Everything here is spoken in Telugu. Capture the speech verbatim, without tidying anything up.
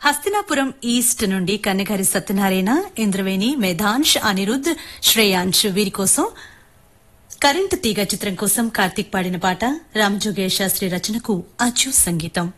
హస్తినాపురం ఈస్ట్ నుండి కన్నెగారి సత్యనారాయణ, ఇంద్రవేణి, మేధాంష్, అనిరుద్, శ్రేయాంష్ వీరి కోసం కరెంటు తీగ చిత్రం కోసం కార్తీక్ పాడిన పాట రామజోగయ్య శాస్త్రి రచనకు అచ్చు సంగీతం.